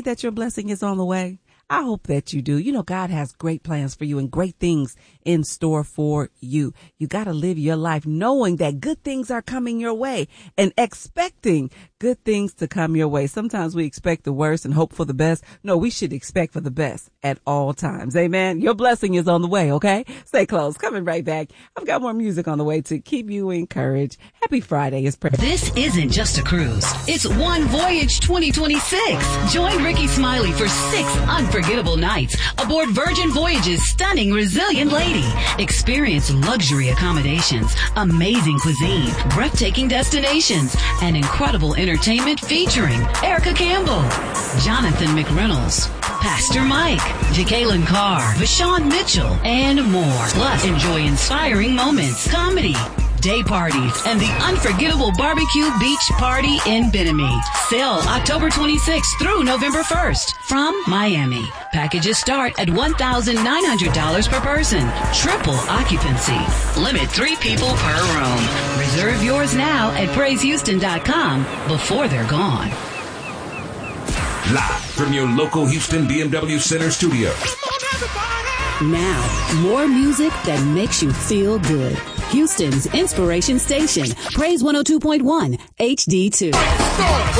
believe that your blessing is on the way? I hope that you do. You know, God has great plans for you and great things in store for you. You got to live your life knowing that good things are coming your way and expecting good things to come your way. Sometimes we expect the worst and hope for the best. No, we should expect for the best at all times. Amen. Your blessing is on the way. Okay. Stay close. Coming right back. I've got more music on the way to keep you encouraged. Happy Friday. It's This isn't just a cruise. It's One Voyage 2026. Join Ricky Smiley for 6 unforgettable nights aboard Virgin Voyage's stunning Resilient Lady. Experience luxury accommodations, amazing cuisine, breathtaking destinations, and incredible entertainment featuring Erica Campbell, Jonathan McReynolds, Pastor Mike, Jacqueline Carr, Vashawn Mitchell, and more. Plus, enjoy inspiring moments, comedy, day parties, and the unforgettable barbecue beach party in Bimini. Sail October 26th through November 1st from Miami. Packages start at $1,900 per person. Triple occupancy. Limit 3 people per room. Reserve yours now at PraiseHouston.com before they're gone. Live from your local Houston BMW Center studio. Now, more music that makes you feel good. Houston's inspiration station, Praise 102.1 HD2.